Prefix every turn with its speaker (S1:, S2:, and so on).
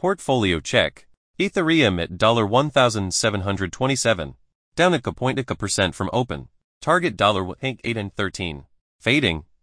S1: Portfolio check. Ethereum at $1,727. Down a 0.2% from open. Target $8 and 13. Fading.